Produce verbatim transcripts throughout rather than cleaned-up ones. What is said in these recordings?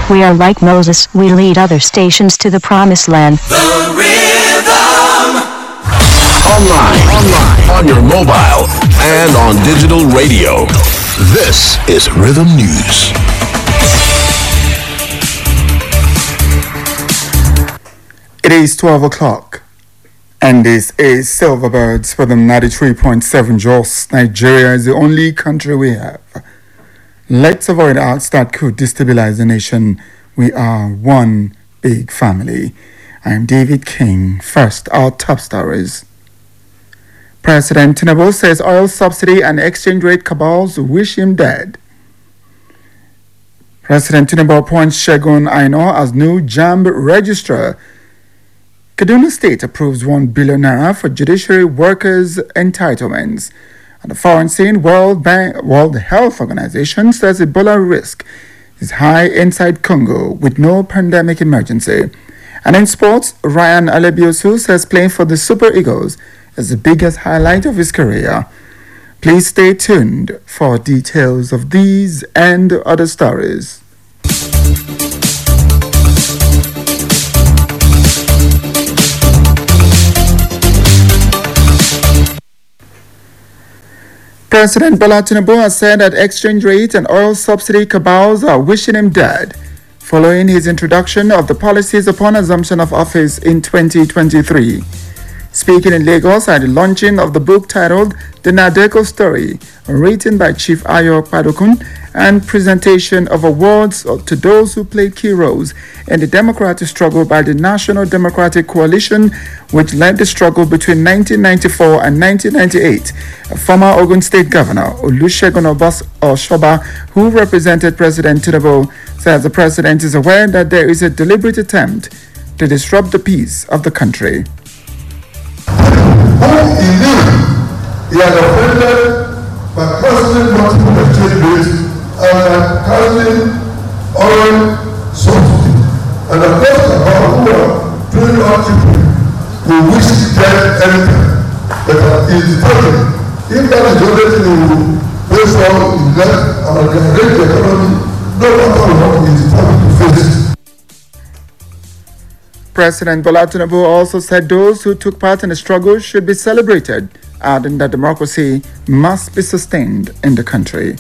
We are like Moses, we lead other stations to the promised land. The Rhythm! Online, online, on your mobile, and on digital radio. This is Rhythm News. It is twelve o'clock, and this is Silverbirds for the ninety-three point seven Jos. Nigeria is the only country we have. Let's avoid acts that could destabilize the nation. We are one big family. I'm David King. First, our top stories. President Tinubu says oil subsidy and exchange rate cabals wish him dead. President Tinubu appoints Segun Aino as new JAMB registrar. Kaduna State approves one billion naira for judiciary workers' entitlements. On the foreign scene, World Bank, World Health Organization says Ebola risk is high inside Congo with no pandemic emergency. And in sports, Ryan Alebiosu says playing for the Super Eagles is the biggest highlight of his career. Please stay tuned for details of these and other stories. President Bola Tinubu has said that exchange rate and oil subsidy cabals are wishing him dead, following his introduction of the policies upon assumption of office in twenty twenty-three. Speaking in Lagos at the launching of the book titled The Nadeko Story, written by Chief Ayo Padokun, and presentation of awards to those who played key roles in the democratic struggle by the National Democratic Coalition, which led the struggle between nineteen ninety-four and nineteen ninety-eight. Former Ogun State Governor Olusegun Oshoba, who represented President Tinubu, says the president is aware that there is a deliberate attempt to disrupt the peace of the country. Who he knew he had offended by causing multiple exchange rates and by causing oil subsidy. And of course, the power who are doing all people who wish to get anything, but he is determined. If that is the only thing he will base on, he left and rearrange the economy, no matter what, he is determined to face it. President Bola Tinubu also said those who took part in the struggle should be celebrated, adding that democracy must be sustained in the country.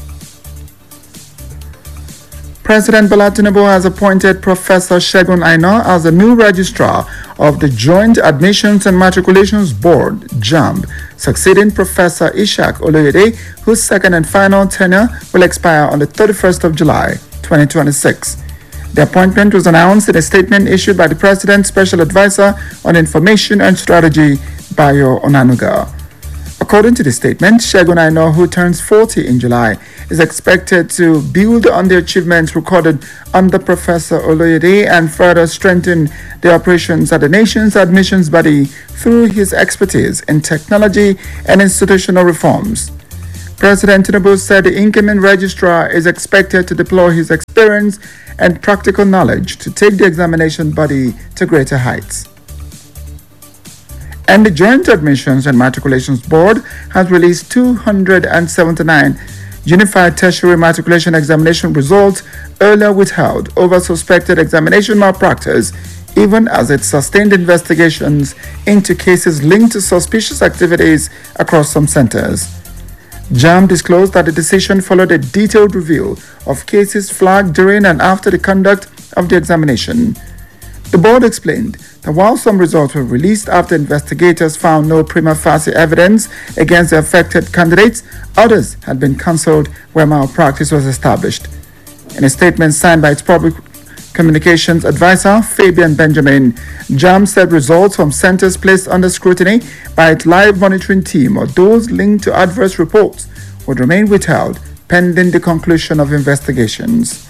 President Bola Tinubu has appointed Professor Segun Aino as the new registrar of the Joint Admissions and Matriculations Board, JAMB, succeeding Professor Ishak Oloyede, whose second and final tenure will expire on the thirty-first of July, twenty twenty-six. The appointment was announced in a statement issued by the President's Special Advisor on Information and Strategy, Bayo Onanuga. According to the statement, Segun Aino, who turns forty in July, is expected to build on the achievements recorded under Professor Oloyede and further strengthen the operations at the nation's admissions body through his expertise in technology and institutional reforms. President Tinubu said the incoming registrar is expected to deploy his experience and practical knowledge to take the examination body to greater heights. And the Joint Admissions and Matriculations Board has released two hundred seventy-nine Unified Tertiary Matriculation Examination results earlier withheld over suspected examination malpractice, even as it sustained investigations into cases linked to suspicious activities across some centers. JAMB disclosed that the decision followed a detailed review of cases flagged during and after the conduct of the examination. The board explained that while some results were released after investigators found no prima facie evidence against the affected candidates, others had been cancelled where malpractice was established. In a statement signed by its public communications advisor, Fabian Benjamin, JAMB said results from centers placed under scrutiny by its live monitoring team or those linked to adverse reports would remain withheld pending the conclusion of investigations.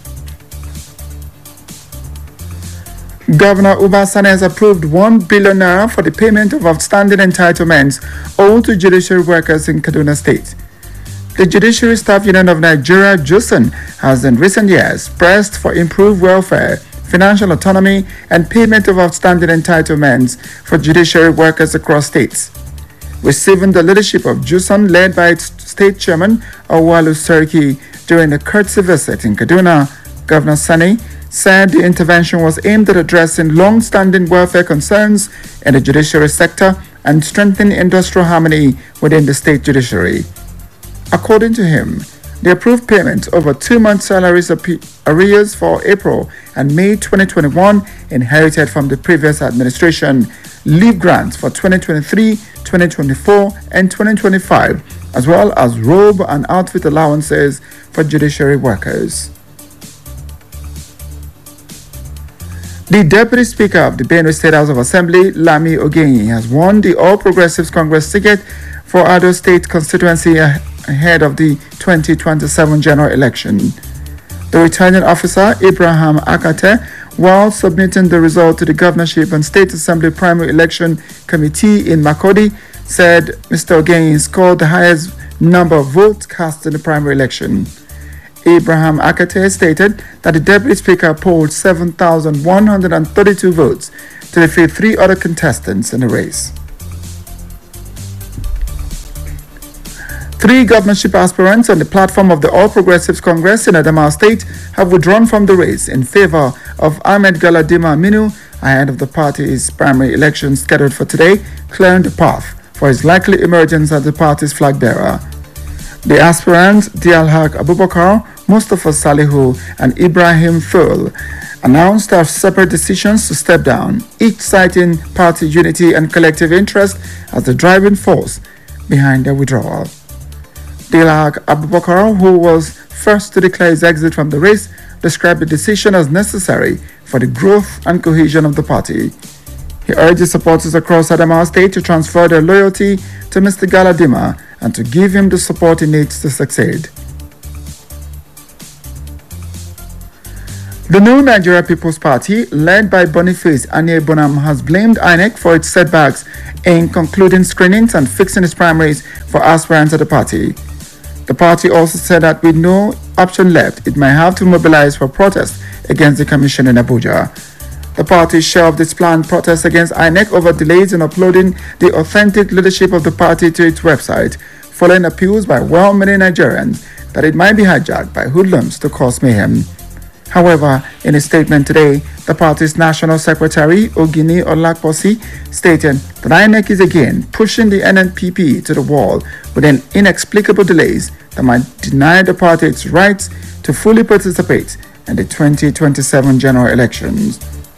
Governor Uba Sani has approved one billion naira for the payment of outstanding entitlements owed to judiciary workers in Kaduna State. The Judiciary Staff Union of Nigeria, JUSN, has in recent years pressed for improved welfare, financial autonomy, and payment of outstanding entitlements for judiciary workers across states. Receiving the leadership of JUSN, led by its state chairman, Awalu Seriki, during a courtesy visit in Kaduna, Governor Sani said the intervention was aimed at addressing long-standing welfare concerns in the judiciary sector and strengthening industrial harmony within the state judiciary. According to him, the approved payment over two-month salaries arrears for April and May twenty twenty-one inherited from the previous administration, leave grants for twenty twenty-three, twenty twenty-four, and twenty twenty-five, as well as robe and outfit allowances for judiciary workers. The Deputy Speaker of the Benue State House of Assembly, Lami Ogenyi, has won the All Progressives Congress ticket for Ado State constituency ahead of the twenty twenty-seven general election. The returning officer, Abraham Akate, while submitting the result to the Governorship and State Assembly Primary Election Committee in Makurdi, said Mister Ogenyi scored the highest number of votes cast in the primary election. Abraham Akate stated that the Deputy Speaker polled seven thousand one hundred thirty-two votes to defeat three other contestants in the race. Three governorship aspirants on the platform of the All Progressives Congress in Adamawa State have withdrawn from the race in favor of Ahmed Galadima Aminu ahead of the party's primary election scheduled for today, clearing the path for his likely emergence as the party's flag bearer. The aspirants, Dialhaq Abubakar, Mustafa Salihu, and Ibrahim Thul, announced their separate decisions to step down, each citing party unity and collective interest as the driving force behind their withdrawal. Dialhaq Abubakar, who was first to declare his exit from the race, described the decision as necessary for the growth and cohesion of the party. He urged his supporters across Adamawa State to transfer their loyalty to Mister Galadima and to give him the support he needs to succeed. The New Nigeria People's Party, led by Boniface Anye Bonham, has blamed I N E C for its setbacks in concluding screenings and fixing its primaries for aspirants at the party. The party also said that with no option left, it might have to mobilize for protest against the commission in Abuja. The party shelved its planned protest against I N E C over delays in uploading the authentic leadership of the party to its website, following appeals by well-meaning Nigerians that it might be hijacked by hoodlums to cause mayhem. However, in a statement today, the party's National Secretary, Ogini Olakposi, stated that I N E C is again pushing the N N P P to the wall with an inexplicable delays that might deny the party its rights to fully participate in the twenty twenty-seven general elections.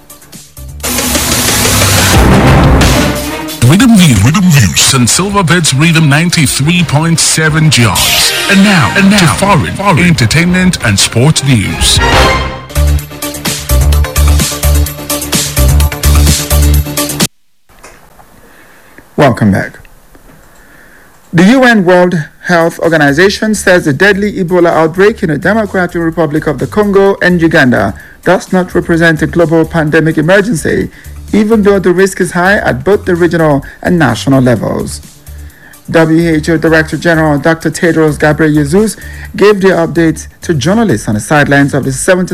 Rhythm News, Rhythm News, and Silverbirds Rhythm ninety-three point seven jobs. And now, and now, to foreign, foreign entertainment and sports news. Welcome back. The U N World Health Organization says the deadly Ebola outbreak in the Democratic Republic of the Congo and Uganda does not represent a global pandemic emergency, even though the risk is high at both the regional and national levels. W H O Director General Doctor Tedros Ghebreyesus gave the update to journalists on the sidelines of the seventeenth